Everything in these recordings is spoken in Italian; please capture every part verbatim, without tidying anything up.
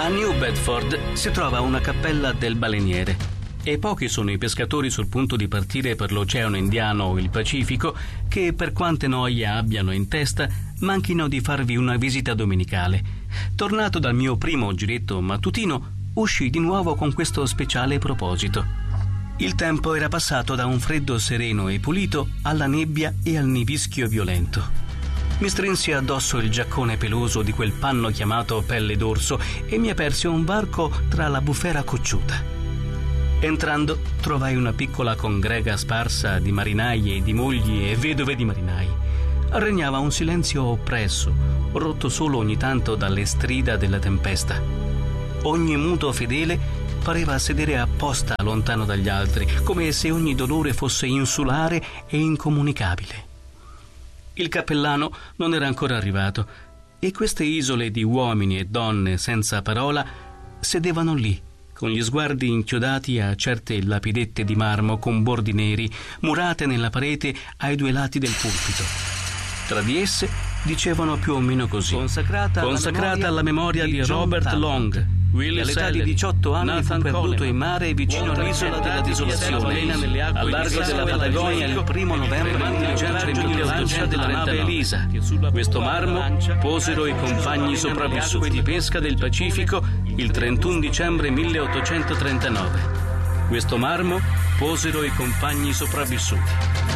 A New Bedford si trova una cappella del baleniere e pochi sono i pescatori sul punto di partire per l'Oceano Indiano o il Pacifico che, per quante noie abbiano in testa, manchino di farvi una visita domenicale. Tornato dal mio primo giretto mattutino, uscii di nuovo con questo speciale proposito. Il tempo era passato da un freddo sereno e pulito alla nebbia e al nevischio violento. Mi strinsi addosso il giaccone peloso di quel panno chiamato pelle d'orso e mi apersi un varco tra la bufera cocciuta. Entrando trovai una piccola congrega sparsa di marinai e di mogli e vedove di marinai. Regnava un silenzio oppresso, rotto solo ogni tanto dalle strida della tempesta. Ogni muto fedele pareva sedere apposta lontano dagli altri, come se ogni dolore fosse insulare e incomunicabile. Il cappellano non era ancora arrivato e queste isole di uomini e donne senza parola sedevano lì, con gli sguardi inchiodati a certe lapidette di marmo con bordi neri murate nella parete ai due lati del pulpito. Tra di esse dicevano più o meno così: consacrata, consacrata alla memoria di Robert Long, all'età di diciotto anni fu perduto in mare vicino all'isola della Desolazione, al largo della Patagonia, il primo novembre millenovecentotrenta della nave Elisa. Questo marmo posero i compagni sopravvissuti di pesca del Pacifico il trentuno dicembre milleottocentotrentanove. Questo marmo posero i compagni sopravvissuti.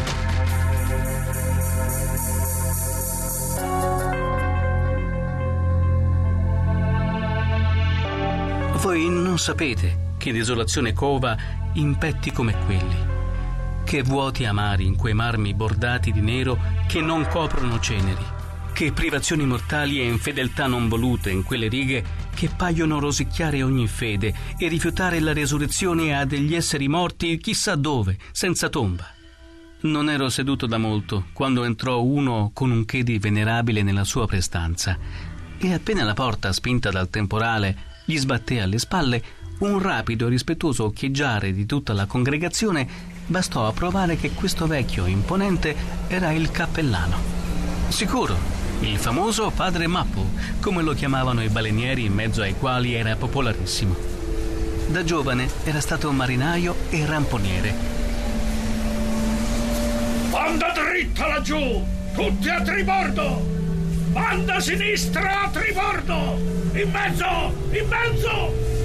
Voi non sapete che desolazione cova in petti come quelli, che vuoti amari in quei marmi bordati di nero che non coprono ceneri, che privazioni mortali e infedeltà non volute in quelle righe che paiono rosicchiare ogni fede e rifiutare la resurrezione a degli esseri morti chissà dove, senza tomba. Non ero seduto da molto quando entrò uno con un che di venerabile nella sua prestanza e appena la porta, spinta dal temporale, gli sbatté alle spalle, un rapido e rispettoso occhieggiare di tutta la congregazione bastò a provare che questo vecchio imponente era il cappellano. Sicuro, il famoso padre Mappo, come lo chiamavano i balenieri in mezzo ai quali era popolarissimo. Da giovane era stato marinaio e ramponiere. Banda dritta laggiù, tutti a tribordo! Banda sinistra a tribordo! In mezzo! In mezzo!